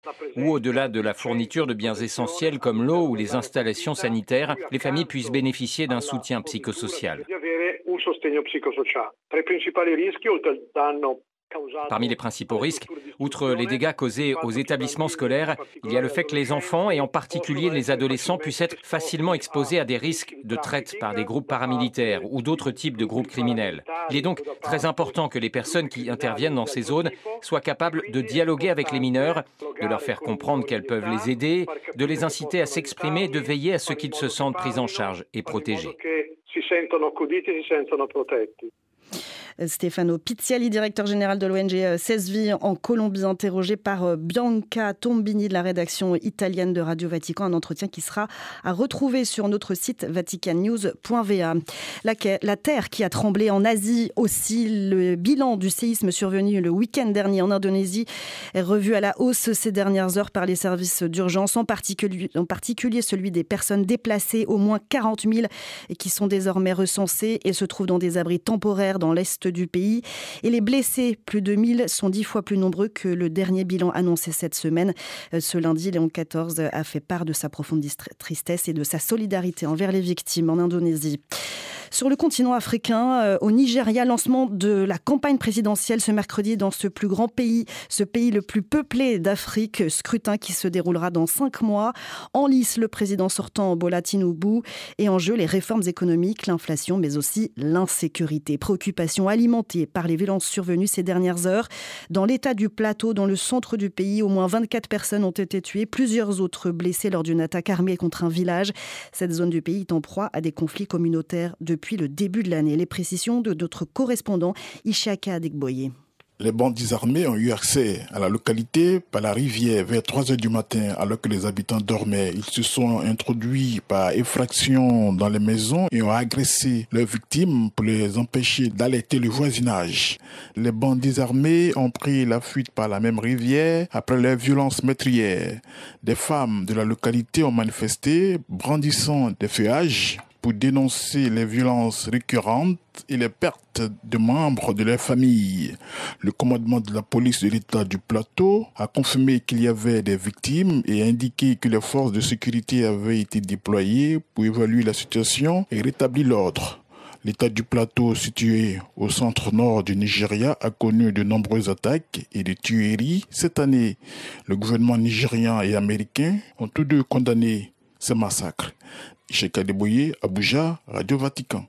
où au-delà de la fourniture de biens essentiels comme l'eau ou les installations sanitaires, les familles puissent bénéficier d'un soutien psychosocial. Parmi les principaux risques, outre les dégâts causés aux établissements scolaires, il y a le fait que les enfants, et en particulier les adolescents, puissent être facilement exposés à des risques de traite par des groupes paramilitaires ou d'autres types de groupes criminels. Il est donc très important que les personnes qui interviennent dans ces zones soient capables de dialoguer avec les mineurs, de leur faire comprendre qu'elles peuvent les aider, de les inciter à s'exprimer et de veiller à ce qu'ils se sentent pris en charge et protégés. Stefano Pizziali, directeur général de l'ONG CESVI en Colombie, interrogé par Bianca Tombini de la rédaction italienne de Radio Vatican. Un entretien qui sera à retrouver sur notre site vaticannews.va. La terre qui a tremblé en Asie aussi. Le bilan du séisme survenu le week-end dernier en Indonésie est revu à la hausse ces dernières heures par les services d'urgence, en particulier celui des personnes déplacées, au moins 40 000 qui sont désormais recensées et se trouvent dans des abris temporaires dans l'est du pays. Et les blessés, plus de 1000, sont 10 fois plus nombreux que le dernier bilan annoncé cette semaine. Ce lundi, Léon XIV a fait part de sa profonde tristesse et de sa solidarité envers les victimes en Indonésie. Sur le continent africain, au Nigeria, lancement de la campagne présidentielle ce mercredi dans ce plus grand pays, ce pays le plus peuplé d'Afrique, scrutin qui se déroulera dans 5 mois. En lice, le président sortant Bola Tinubu, et en jeu les réformes économiques, l'inflation, mais aussi l'insécurité. Préoccupation alimentée par les violences survenues ces dernières heures. Dans l'état du Plateau, dans le centre du pays, au moins 24 personnes ont été tuées, plusieurs autres blessées lors d'une attaque armée contre un village. Cette zone du pays est en proie à des conflits communautaires depuis le début de l'année. Les précisions de notre correspondant Ishaka Adegboye. Les bandits armés ont eu accès à la localité par la rivière vers 3 heures du matin alors que les habitants dormaient. Ils se sont introduits par effraction dans les maisons et ont agressé leurs victimes pour les empêcher d'alerter le voisinage. Les bandits armés ont pris la fuite par la même rivière après leurs violences meurtrières. Des femmes de la localité ont manifesté brandissant des feuillages pour dénoncer les violences récurrentes et les pertes de membres de leur famille. Le commandement de la police de l'État du Plateau a confirmé qu'il y avait des victimes et a indiqué que les forces de sécurité avaient été déployées pour évaluer la situation et rétablir l'ordre. L'État du Plateau, situé au centre-nord du Nigeria, a connu de nombreuses attaques et de tueries cette année. Le gouvernement nigérian et américain ont tous deux condamné ces massacres. Cheikh Adeboye, Abuja, Radio Vatican.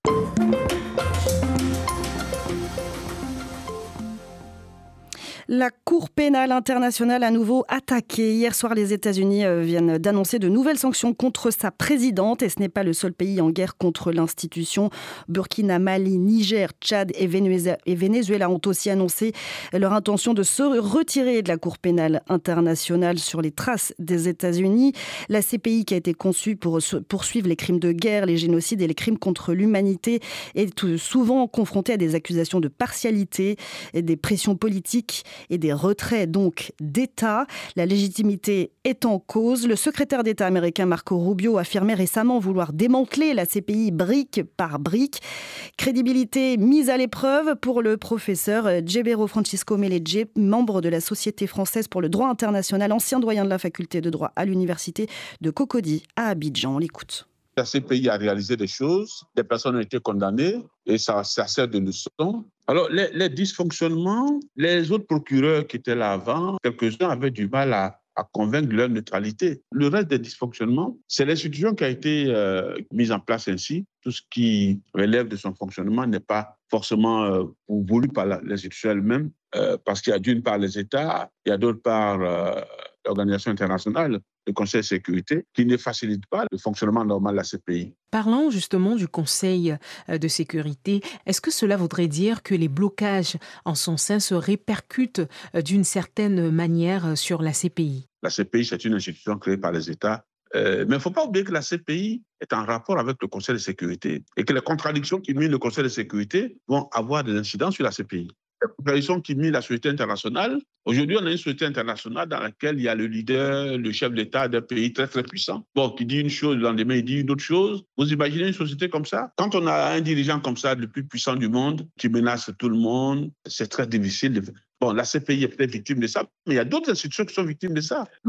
La Cour pénale internationale à nouveau attaquée. Hier soir, les États-Unis viennent d'annoncer de nouvelles sanctions contre sa présidente. Et ce n'est pas le seul pays en guerre contre l'institution. Burkina, Mali, Niger, Tchad et Venezuela ont aussi annoncé leur intention de se retirer de la Cour pénale internationale sur les traces des États-Unis. La CPI, qui a été conçue pour poursuivre les crimes de guerre, les génocides et les crimes contre l'humanité, est souvent confrontée à des accusations de partialité et des pressions politiques et des retraits donc d'État. La légitimité est en cause. Le secrétaire d'État américain Marco Rubio affirmait récemment vouloir démanteler la CPI brique par brique. Crédibilité mise à l'épreuve pour le professeur Djebero Francisco Meledje, membre de la Société française pour le droit international, ancien doyen de la faculté de droit à l'université de Cocody à Abidjan. On l'écoute. La CPI a réalisé des choses, des personnes ont été condamnées et ça sert de leçon. Alors, les dysfonctionnements, les autres procureurs qui étaient là avant, quelques-uns avaient du mal à convaincre de leur neutralité. Le reste des dysfonctionnements, c'est l'institution qui a été mise en place ainsi. Tout ce qui relève de son fonctionnement n'est pas forcément voulu par l'institution elle-même, parce qu'il y a d'une part les États, il y a d'autre part l'Organisation internationale, le Conseil de sécurité, qui ne facilite pas le fonctionnement normal de la CPI. Parlant justement du Conseil de sécurité, est-ce que cela voudrait dire que les blocages en son sein se répercutent d'une certaine manière sur la CPI? La CPI, c'est une institution créée par les États. Mais il ne faut pas oublier que la CPI est en rapport avec le Conseil de sécurité et que les contradictions qui minent le Conseil de sécurité vont avoir des incidences sur la CPI. Les contradictions qui minent la société internationale. Aujourd'hui, on a une société internationale dans laquelle il y a le leader, le chef d'État d'un pays très, très puissant, qui dit une chose, le lendemain, il dit une autre chose. Vous imaginez une société comme ça? Quand on a un dirigeant comme ça, le plus puissant du monde, qui menace tout le monde, c'est très difficile. La CPI est peut-être victime de ça, mais il y a d'autres institutions qui sont victimes de ça.